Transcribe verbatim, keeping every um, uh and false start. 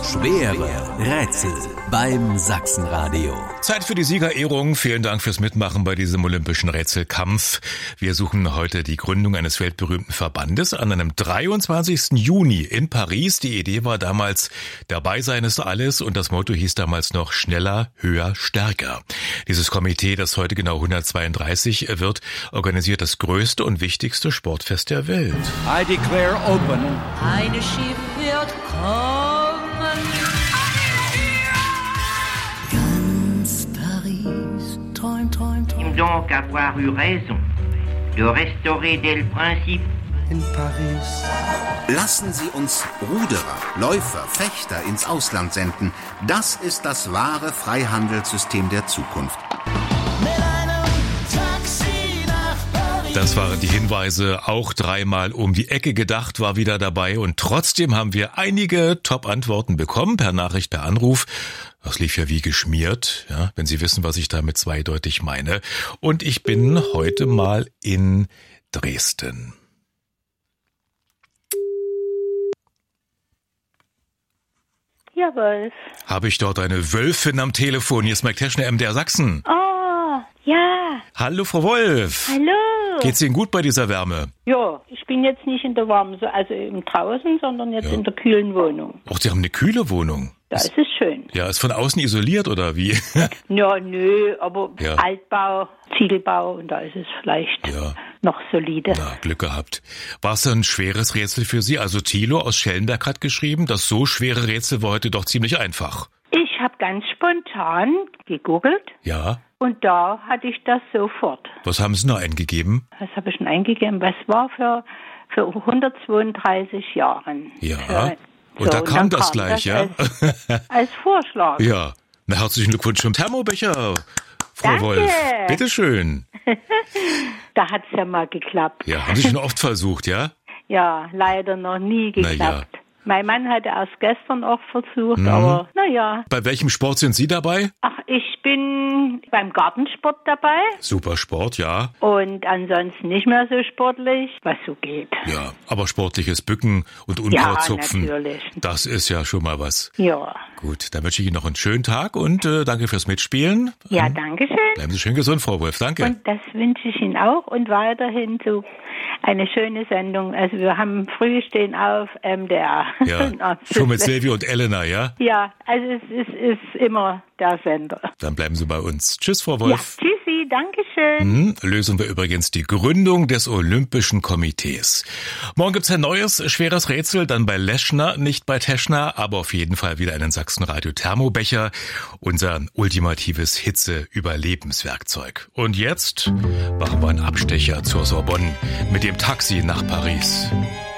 Schwere Rätsel beim Sachsenradio. Zeit für die Siegerehrung. Vielen Dank fürs Mitmachen bei diesem olympischen Rätselkampf. Wir suchen heute die Gründung eines weltberühmten Verbandes an einem dreiundzwanzigsten Juni in Paris. Die Idee war damals, dabei sein ist alles, und das Motto hieß damals noch schneller, höher, stärker. Dieses Komitee, das heute genau hundertzweiunddreißig wird, organisiert das größte und wichtigste Sportfest der Welt. I declare open. Eine Schiff wird kommen. Ganz Paris träumt, träumt, träumt. Donc avoir eu raison de restaurer le principe. In Paris. Lassen Sie uns Ruderer, Läufer, Fechter ins Ausland senden. Das ist das wahre Freihandelssystem der Zukunft. Das waren die Hinweise, auch dreimal um die Ecke gedacht war wieder dabei, und trotzdem haben wir einige Top-Antworten bekommen, per Nachricht, per Anruf. Das lief ja wie geschmiert, ja, wenn Sie wissen, was ich damit zweideutig meine. Und ich bin heute mal in Dresden. Ja, Wolf. Habe ich dort eine Wölfin am Telefon? Hier ist Mike Teschner, M D R Sachsen. Oh, ja. Hallo, Frau Wolf. Hallo. Geht's Ihnen gut bei dieser Wärme? Ja, ich bin jetzt nicht in der warmen, also im draußen, sondern jetzt ja. in der kühlen Wohnung. Ach, Sie haben eine kühle Wohnung? Da ist es schön. Ja, ist von außen isoliert oder wie? Ja, nö, aber ja. Altbau, Ziegelbau, und da ist es vielleicht ja. noch solide. Na, Glück gehabt. War es ein schweres Rätsel für Sie? Also Thilo aus Schellenberg hat geschrieben, das so schwere Rätsel war heute doch ziemlich einfach. Ich habe ganz spontan gegoogelt. Ja. Und da hatte ich das sofort. Was haben Sie noch eingegeben? Was habe ich denn eingegeben? Was war für, für hundertzweiunddreißig Jahren? Ja. Für, und so, da kam das kam gleich, das ja? Als, als Vorschlag. Ja. Na, herzlichen Glückwunsch zum Thermobecher, Frau Danke. Wolf. Bitteschön. Da hat's ja mal geklappt. Ja, haben Sie schon oft versucht, ja? Ja, leider noch nie geklappt. Na ja. Mein Mann hatte erst gestern auch versucht, mhm. aber naja. Bei welchem Sport sind Sie dabei? Ach, ich bin beim Gartensport dabei. Super Sport, ja. Und ansonsten nicht mehr so sportlich, was so geht. Ja, aber sportliches Bücken und Unkrautzupfen, ja, natürlich. Das ist ja schon mal was. Ja. Gut, dann wünsche ich Ihnen noch einen schönen Tag und äh, danke fürs Mitspielen. Ja, danke schön. Bleiben Sie schön gesund, Frau Wolf, danke. Und das wünsche ich Ihnen auch und weiterhin so eine schöne Sendung. Also wir haben früh stehen auf M D R. Ja, schon mit Silvi und Elena, ja? Ja, also es ist, ist immer der Sender. Dann bleiben Sie bei uns. Tschüss, Frau Wolf. Ja, tschüssi, Dankeschön. Hm, lösen wir übrigens die Gründung des Olympischen Komitees. Morgen gibt's ein neues, schweres Rätsel, dann bei Leschner, nicht bei Teschner, aber auf jeden Fall wieder einen Sachsenradio-Thermobecher, unser ultimatives Hitze-Überlebenswerkzeug. Und jetzt machen wir einen Abstecher zur Sorbonne mit dem Taxi nach Paris.